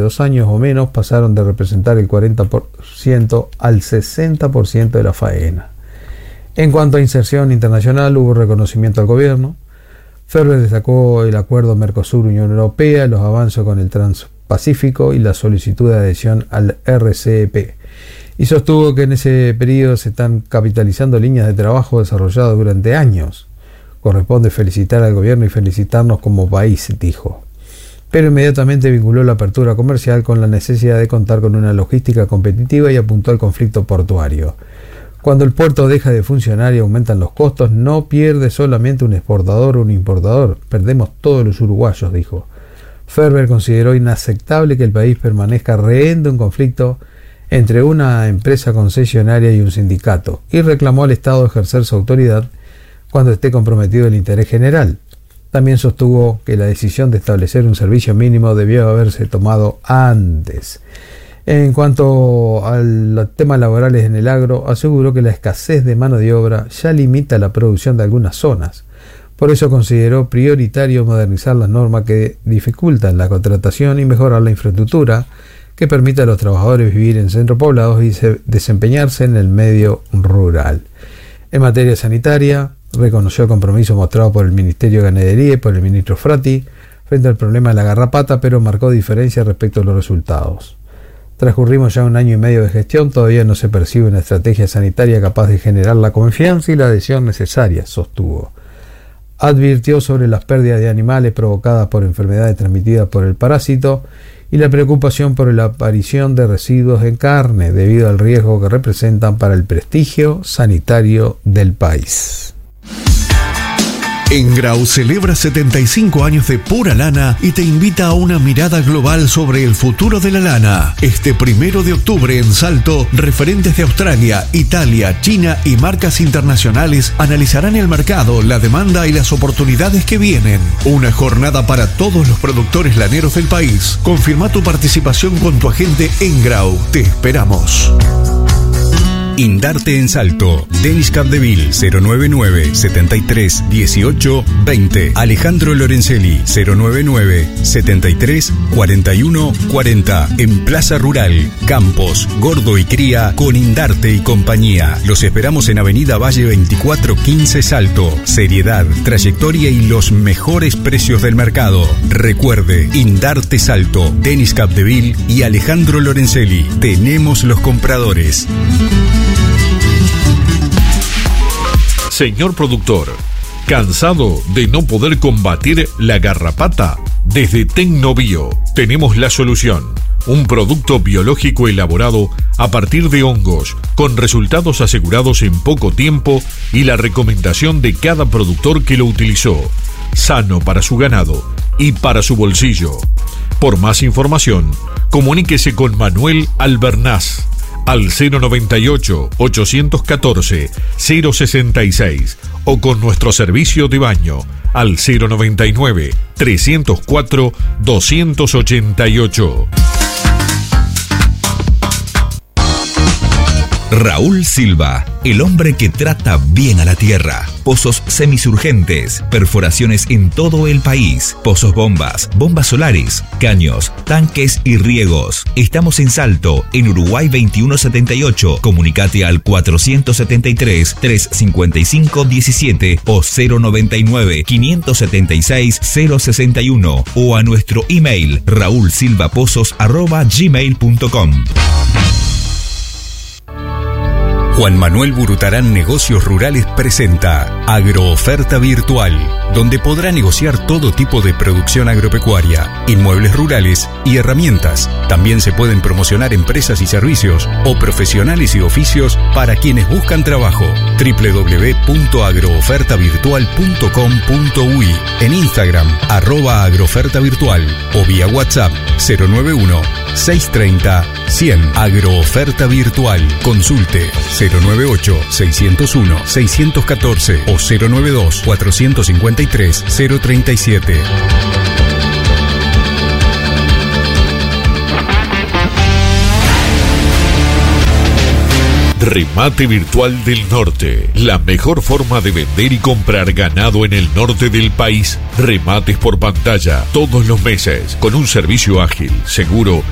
2 años o menos pasaron de representar el 40% al 60% de la faena. En cuanto a inserción internacional, hubo reconocimiento al gobierno. Ferber destacó el acuerdo Mercosur-Unión Europea, los avances con el Transpacífico y la solicitud de adhesión al RCEP. Y sostuvo que en ese periodo se están capitalizando líneas de trabajo desarrolladas durante años. Corresponde felicitar al gobierno y felicitarnos como país, dijo. Pero inmediatamente vinculó la apertura comercial con la necesidad de contar con una logística competitiva y apuntó al conflicto portuario. Cuando el puerto deja de funcionar y aumentan los costos, no pierde solamente un exportador o un importador, perdemos todos los uruguayos, dijo. Ferber consideró inaceptable que el país permanezca rehén de un conflicto entre una empresa concesionaria y un sindicato, y reclamó al Estado ejercer su autoridad cuando esté comprometido el interés general. También sostuvo que la decisión de establecer un servicio mínimo debió haberse tomado antes. En cuanto al tema laborales en el agro, aseguró que la escasez de mano de obra ya limita la producción de algunas zonas. Por eso consideró prioritario modernizar las normas que dificultan la contratación y mejorar la infraestructura que permita a los trabajadores vivir en centros poblados y desempeñarse en el medio rural. En materia sanitaria, reconoció el compromiso mostrado por el Ministerio de Ganadería y por el ministro Frati frente al problema de la garrapata, pero marcó diferencias respecto a los resultados. Transcurrimos ya 1 año y medio de gestión, todavía no se percibe una estrategia sanitaria capaz de generar la confianza y la adhesión necesaria, sostuvo. Advirtió sobre las pérdidas de animales provocadas por enfermedades transmitidas por el parásito y la preocupación por la aparición de residuos en carne debido al riesgo que representan para el prestigio sanitario del país. Engrau celebra 75 años de pura lana y te invita a una mirada global sobre el futuro de la lana. Este 1 de octubre en Salto, referentes de Australia, Italia, China y marcas internacionales analizarán el mercado, la demanda y las oportunidades que vienen. Una jornada para todos los productores laneros del país. Confirma tu participación con tu agente Engrau. Te esperamos. Indarte en Salto. Denis Capdeville 099 73 18 20. Alejandro Lorenzelli 099 73 41 40. En Plaza Rural, Campos, Gordo y Cría con Indarte y compañía. Los esperamos en Avenida Valle 2415 Salto. Seriedad, trayectoria y los mejores precios del mercado. Recuerde, Indarte Salto, Denis Capdeville y Alejandro Lorenzelli. Tenemos los compradores. Señor productor, ¿cansado de no poder combatir la garrapata? Desde Tecnobio tenemos la solución. Un producto biológico elaborado a partir de hongos, con resultados asegurados en poco tiempo y la recomendación de cada productor que lo utilizó. Sano para su ganado y para su bolsillo. Por más información, comuníquese con Manuel Albernaz al 098-814-066 o con nuestro servicio de baño al 099-304-288. Raúl Silva, el hombre que trata bien a la tierra. Pozos semisurgentes, perforaciones en todo el país, pozos bombas, bombas solares, caños, tanques y riegos. Estamos en Salto, en Uruguay 2178. Comunicate al 473-355-17 o 099-576-061 o a nuestro email raulsilvapozos@gmail.com. Juan Manuel Burutarán Negocios Rurales presenta Agrooferta Virtual, donde podrá negociar todo tipo de producción agropecuaria, inmuebles rurales y herramientas. También se pueden promocionar empresas y servicios o profesionales y oficios para quienes buscan trabajo. www.agroofertavirtual.com.uy, en Instagram @agroofertavirtual o vía WhatsApp 091-630-100. Agrooferta Virtual. Consulte 098-601-614 o 092-453-037. Remate Virtual del Norte, la mejor forma de vender y comprar ganado en el norte del país. Remates por pantalla todos los meses, con un servicio ágil, seguro